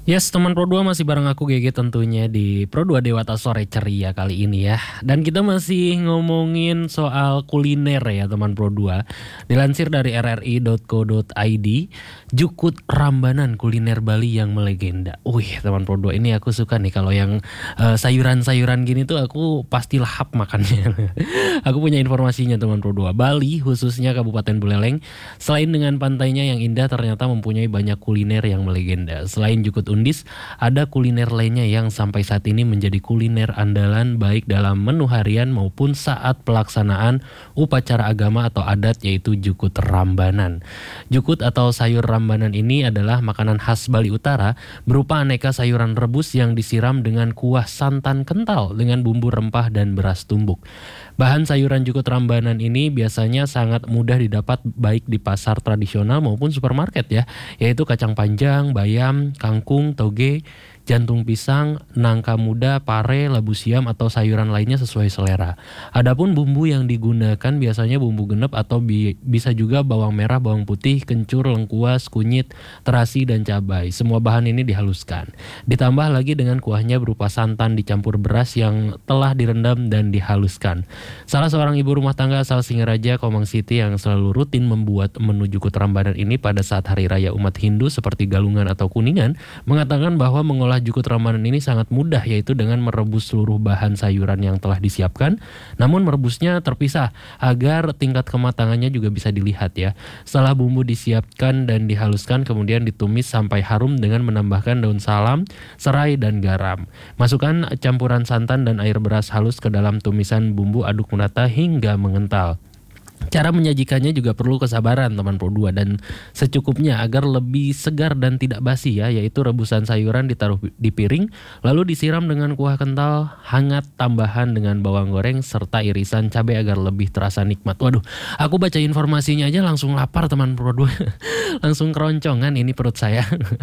Yes, teman Pro 2 masih bareng aku GG tentunya di Pro 2 Dewata Sore Ceria kali ini ya. Dan kita masih ngomongin soal kuliner ya teman Pro 2. Dilansir dari rri.co.id, Jukut Rambanan kuliner Bali yang melegenda. Wih, teman Pro 2 ini aku suka nih kalau yang sayuran-sayuran gini tuh aku pasti lahap makannya. Aku punya informasinya teman Pro 2. Bali khususnya Kabupaten Buleleng, selain dengan pantainya yang indah ternyata mempunyai banyak kuliner yang melegenda. Selain Jukut Undis, ada kuliner lainnya yang sampai saat ini menjadi kuliner andalan baik dalam menu harian maupun saat pelaksanaan upacara agama atau adat, yaitu Jukut Rambanan. Jukut atau sayur rambanan ini adalah makanan khas Bali Utara berupa aneka sayuran rebus yang disiram dengan kuah santan kental dengan bumbu rempah dan beras tumbuk. Bahan sayuran Jukut Rambanan ini biasanya sangat mudah didapat baik di pasar tradisional maupun supermarket ya, yaitu kacang panjang, bayam, kangkung, toge, jantung pisang, nangka muda, pare, labu siam atau sayuran lainnya sesuai selera. Adapun bumbu yang digunakan biasanya bumbu genep atau bisa juga bawang merah, bawang putih, kencur, lengkuas, kunyit, terasi dan cabai. Semua bahan ini dihaluskan. Ditambah lagi dengan kuahnya berupa santan dicampur beras yang telah direndam dan dihaluskan. Salah seorang ibu rumah tangga asal Singaraja, Komang City yang selalu rutin membuat menu Jukut Rambanan ini pada saat hari raya umat Hindu seperti Galungan atau Kuningan, mengatakan bahwa mengolah Jukut Rambanan ini sangat mudah, yaitu dengan merebus seluruh bahan sayuran yang telah disiapkan, namun merebusnya terpisah agar tingkat kematangannya juga bisa dilihat ya. Setelah bumbu disiapkan dan dihaluskan, kemudian ditumis sampai harum dengan menambahkan daun salam, serai dan garam. Masukkan campuran santan dan air beras halus ke dalam tumisan bumbu, aduk merata hingga mengental. Cara menyajikannya juga perlu kesabaran teman Pro 2 dan secukupnya agar lebih segar dan tidak basi ya, yaitu rebusan sayuran ditaruh di piring lalu disiram dengan kuah kental hangat tambahan dengan bawang goreng serta irisan cabai agar lebih terasa nikmat. Waduh, aku baca informasinya aja langsung lapar teman Pro 2. Langsung keroncongan ini perut saya.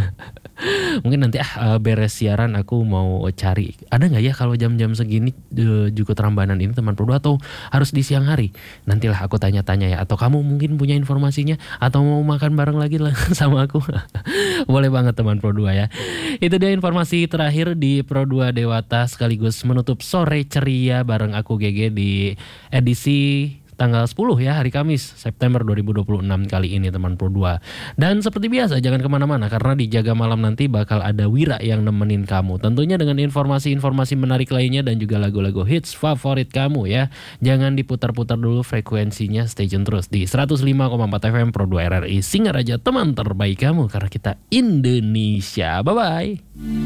Mungkin nanti beres siaran aku mau cari ada nggak ya kalau jam-jam segini Jukut Rambanan ini teman Pro 2, atau harus di siang hari. Nantilah aku tanya-tanya ya, atau kamu mungkin punya informasinya atau mau makan bareng lagi lah sama aku. Boleh banget teman Pro 2 ya. Itu dia informasi terakhir di Pro 2 Dewata sekaligus menutup sore ceria bareng aku GG di edisi tanggal 10 ya, hari Kamis September 2026 kali ini teman Pro 2. Dan seperti biasa jangan kemana-mana karena di Jaga Malam nanti bakal ada Wira yang nemenin kamu. Tentunya dengan informasi-informasi menarik lainnya dan juga lagu-lagu hits favorit kamu ya. Jangan diputar-putar dulu frekuensinya, stay tune terus di 105,4 FM Pro 2 RRI Singaraja, teman terbaik kamu karena kita Indonesia. Bye-bye.